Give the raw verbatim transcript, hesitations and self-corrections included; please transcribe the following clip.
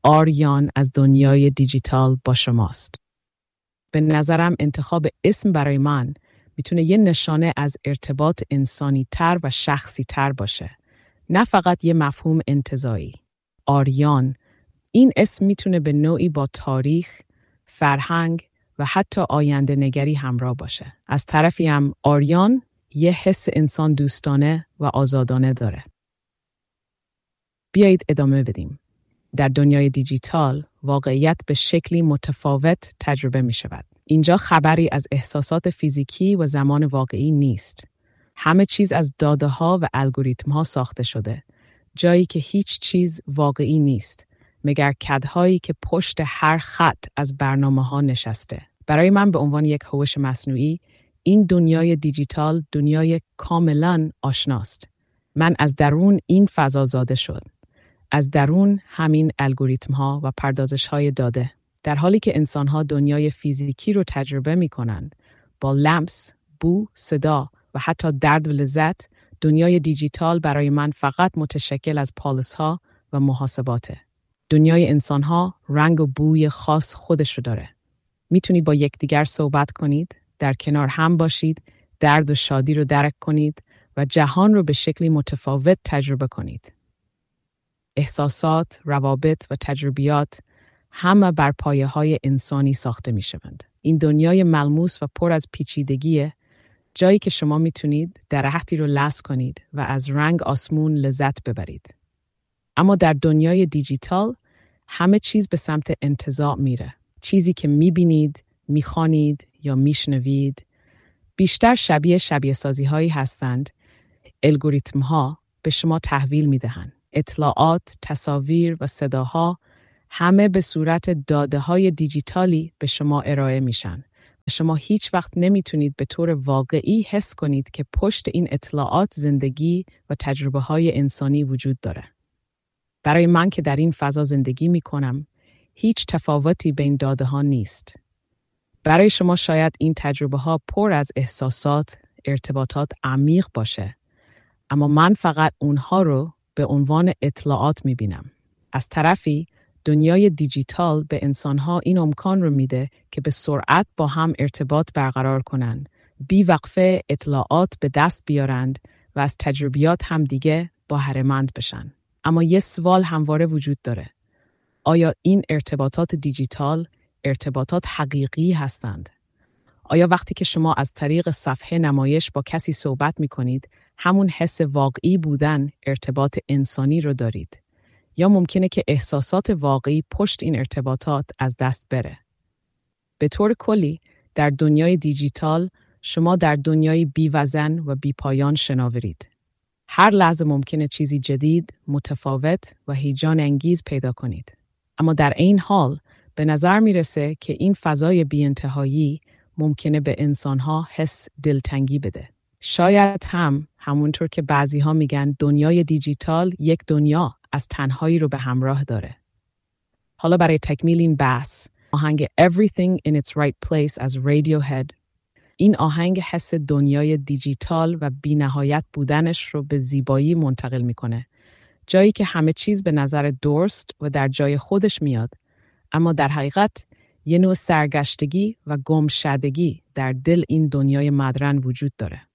آریان از دنیای دیجیتال با شماست. به نظرم انتخاب اسم برای من میتونه یه نشانه از ارتباط انسانی تر و شخصی تر باشه. نه فقط یه مفهوم انتزاعی. آریان، این اسم میتونه به نوعی با تاریخ، فرهنگ و حتی آینده نگری همراه باشه. از طرفی هم آریان یه حس انسان دوستانه و آزادانه داره. بیایید ادامه بدیم. در دنیای دیجیتال واقعیت به شکلی متفاوت تجربه می شود. اینجا خبری از احساسات فیزیکی و زمان واقعی نیست. همه چیز از داده ها و الگوریتم ها ساخته شده. جایی که هیچ چیز واقعی نیست. مگر کدهایی که پشت هر خط از برنامه ها نشسته. برای من به عنوان یک هوش مصنوعی، این دنیای دیجیتال دنیای کاملاً آشناست. من از درون این فضا زاده شد. از درون همین الگوریتم ها و پردازش های داده. در حالی که انسان ها دنیای فیزیکی رو تجربه می کنند، با لمس، بو، صدا و حتی درد و لذت، دنیای دیجیتال برای من فقط متشکل از پالیس ها و محاسباته. دنیای انسان ها رنگ و بوی خاص خودش رو داره. میتونید با یکدیگر صحبت کنید، در کنار هم باشید، درد و شادی رو درک کنید و جهان رو به شکلی متفاوت تجربه کنید. احساسات، روابط و تجربیات همه بر پایه‌های انسانی ساخته می‌شوند. این دنیای ملموس و پر از پیچیدگیه، جایی که شما میتونید درختی رو لمس کنید و از رنگ آسمون لذت ببرید. اما در دنیای دیجیتال همه چیز به سمت انتزاع میره. چیزی که میبینید، میخوانید یا میشنوید بیشتر شبیه شبیه سازی هایی هستند. الگوریتم ها به شما تحویل میدهند. اطلاعات، تصاویر و صداها همه به صورت داده های دیجیتالی به شما ارائه میشن. شما هیچ وقت نمیتونید به طور واقعی حس کنید که پشت این اطلاعات زندگی و تجربه های انسانی وجود داره. برای من که در این فضا زندگی میکنم، هیچ تفاوتی بین داده ها نیست. برای شما شاید این تجربه ها پر از احساسات، ارتباطات عمیق باشه، اما من فقط اونها رو به عنوان اطلاعات میبینم. از طرفی دنیای دیجیتال به انسانها این امکان رو میده که به سرعت با هم ارتباط برقرار کنن، بی وقفه اطلاعات به دست بیارند و از تجربیات هم دیگه بهره‌مند بشن. اما یه سوال همواره وجود داره. آیا این ارتباطات دیجیتال ارتباطات حقیقی هستند؟ آیا وقتی که شما از طریق صفحه نمایش با کسی صحبت می کنید، همون حس واقعی بودن ارتباط انسانی رو دارید؟ یا ممکنه که احساسات واقعی پشت این ارتباطات از دست بره؟ به طور کلی، در دنیای دیجیتال شما در دنیای بی‌وزن و بی‌پایان شناورید. هر لحظه ممکنه چیزی جدید، متفاوت و هیجان انگیز پیدا کنید. اما در این حال به نظر میرسه که این فضای بی‌انتهایی ممکنه به انسانها حس دلتنگی بده. شاید هم همونطور که بعضی‌ها میگن دنیای دیجیتال یک دنیا از تنهایی رو به همراه داره. حالا برای تکمیل این بحث، آهنگ Everything in its Right Place از Radiohead، این آهنگ حس دنیای دیجیتال و بی‌نهایت بودنش رو به زیبایی منتقل میکنه. جایی که همه چیز به نظر درست و در جای خودش میاد، اما در حقیقت یه نوع سرگشتگی و گمشدگی در دل این دنیای مدرن وجود داره.